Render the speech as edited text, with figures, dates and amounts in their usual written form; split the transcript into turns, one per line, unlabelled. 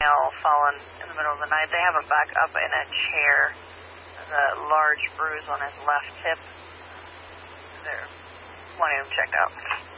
male fallen in the middle of the night. They have him back up in a chair. There's a large bruise on his left hip. They're wanting him checked out.